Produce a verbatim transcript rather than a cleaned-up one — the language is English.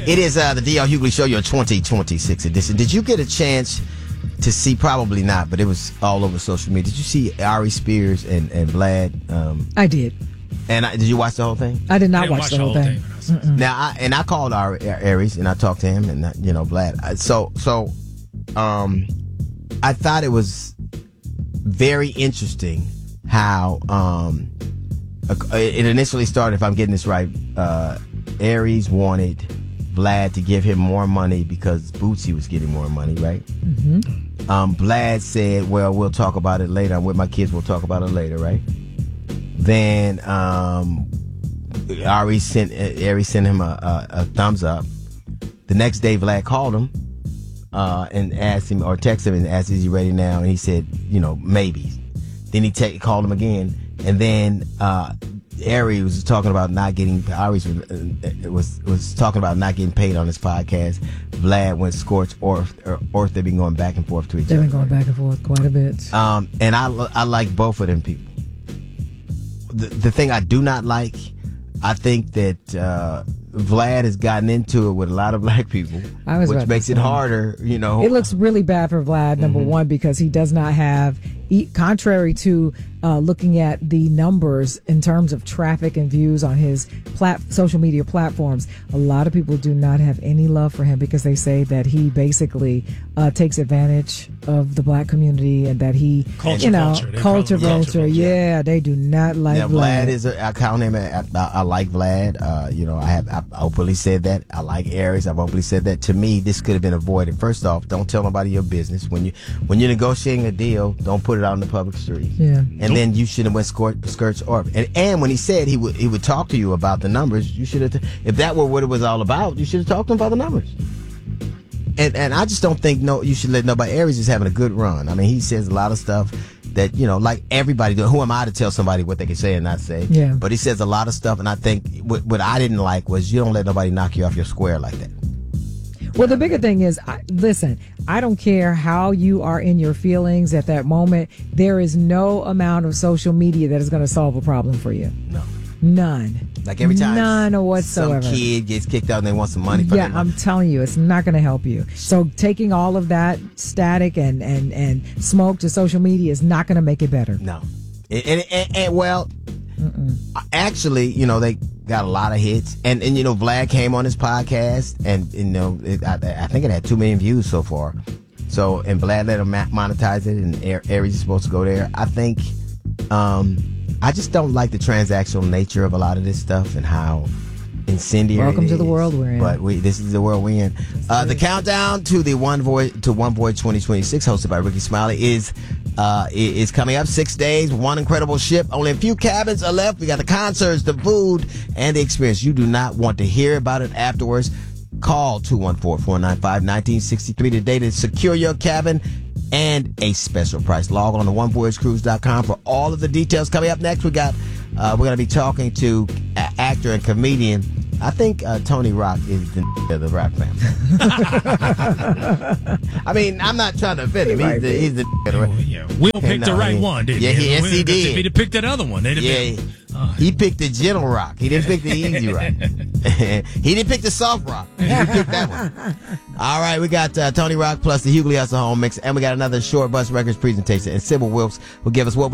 It is uh, the D L Hughley Show, your twenty twenty-six edition. Did you get a chance to see? Probably not, but it was all over social media. Did you see Ari Spears and, and Vlad? Um, I did. And I, did you watch the whole thing? I did not I watch, watch the whole thing. thing. Now, I, and I called Ari, Aries and I talked to him, and you know, Vlad. So, so, um, I thought it was very interesting how um, it initially started. If I'm getting this right, uh, Aries wanted Vlad to give him more money because Bootsy was getting more money, right? Mm-hmm. Um, Vlad said, well, we'll talk about it later. I'm with my kids. We'll talk about it later, right? Then um, Ari sent, Ari sent him a, a, a thumbs up. The next day, Vlad called him uh, and asked him, or texted him and asked, is he ready now? And he said, you know, maybe. Then he te- called him again. And then uh, Ari was talking about not getting, Ari was, uh, was was talking about not getting paid on his podcast. Vlad went scorched earth, or, earth. They've been going back and forth to each They've other. They've been going back and forth quite a bit. Um, and I, I like both of them people. The, the thing I do not like, I think that uh, Vlad has gotten into it with a lot of black people, which makes it harder, you know. It looks really bad for Vlad, number mm-hmm. one, because he does not have, contrary to uh, looking at the numbers in terms of traffic and views on his plat- social media platforms, a lot of people do not have any love for him because they say that he basically uh, takes advantage of the black community and that he, culture, you know, culture, culture vulture. Yeah, yeah, they do not like now, Vlad. Vlad is, a, I count him, I, I, I like Vlad. Uh, you know, I have, I openly said that. I like Aries. I've openly said that. To me, this could have been avoided. First off, don't tell nobody your business. When you, when you're negotiating a deal, don't put it out in the public street. Yeah. And then you should have went skirt, skirts off. And, and when he said he would, he would talk to you about the numbers, you should have, t- if that were what it was all about, you should have talked to him about the numbers. And, and I just don't think no, you should let nobody, Aries is having a good run. I mean, he says a lot of stuff that, you know, like everybody do. Who am I to tell somebody what they can say and not say? Yeah. But he says a lot of stuff. And I think what, what I didn't like was you don't let nobody knock you off your square like that. Well, the bigger thing is, I, listen, I don't care how you are in your feelings at that moment. There is no amount of social media that is going to solve a problem for you. No. None. Like every time None whatsoever. some kid gets kicked out and they want some money for Yeah, them. I'm telling you, it's not going to help you. So taking all of that static and, and, and smoke to social media is not going to make it better. No. And, and, and, and well, Mm-mm. actually, you know, they got a lot of hits. And, and you know, Vlad came on his podcast and, you know, it, I, I think it had two million views so far. So, and Vlad let him monetize it, and Aries is supposed to go there. I think, um, I just don't like the transactional nature of a lot of this stuff and how incendiary. Welcome it to is. the world we're in. But we, this is the world we're in. Uh, the countdown to the One Voice to One Voice twenty twenty-six, hosted by Ricky Smiley, is uh, is coming up. Six days, one incredible ship. Only a few cabins are left. We got the concerts, the food, and the experience. You do not want to hear about it afterwards. Call two one four, four nine five, one nine six three today to secure your cabin and a special price. Log on to one voyage cruise dot com for all of the details. Coming up next, we got uh, we're going to be talking to a- actor and comedian. I think uh, Tony Rock is the of the Rock family. I mean, I'm not trying to offend him. He's the, he's the of the Rock. Yeah, Will picked the right one, didn't yeah, he? Yes, he did. If he'd have picked that other one, they'd have yeah, been... Oh. He picked the gentle rock. He didn't pick the easy rock. He didn't pick the soft rock. He picked that one. All right, we got uh, Tony Rock plus the Hughley Hustle Home Mix, and we got another Short Bus Records presentation. And Sybil Wilkes will give us what we